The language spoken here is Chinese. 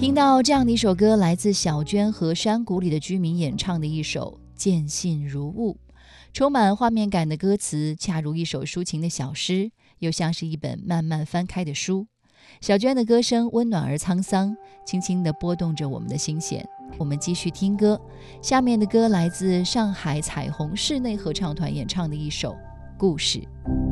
听到这样的一首歌，来自小娟和山谷里的居民演唱的一首《见信如晤》，充满画面感的歌词，恰如一首抒情的小诗，又像是一本慢慢翻开的书。小娟的歌声温暖而沧桑，轻轻地拨动着我们的心弦。我们继续听歌，下面的歌来自上海彩虹室内合唱团演唱的一首《故事》。